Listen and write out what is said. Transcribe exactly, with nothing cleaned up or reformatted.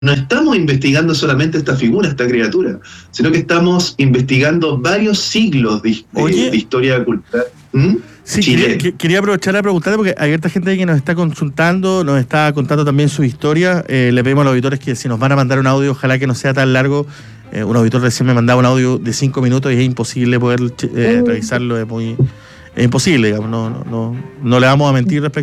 no estamos investigando solamente esta figura, esta criatura, sino que estamos investigando varios siglos de, de, Oye, de historia cultural. ¿Mm? Sí, quería, que, quería aprovechar a preguntarte porque hay harta gente que nos está consultando, nos está contando también su historia. Eh, le pedimos a los auditores que si nos van a mandar un audio, ojalá que no sea tan largo. Eh, un auditor recién me mandaba un audio de cinco minutos y es imposible poder eh, revisarlo, es muy es imposible, digamos, no, no, no, no le vamos a mentir respecto